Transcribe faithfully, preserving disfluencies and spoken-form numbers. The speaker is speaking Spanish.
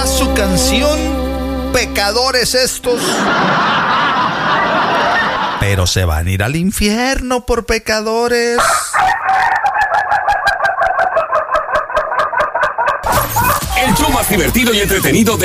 su canción, pecadores estos. Pero se van a ir al infierno por pecadores. El show más divertido y entretenido de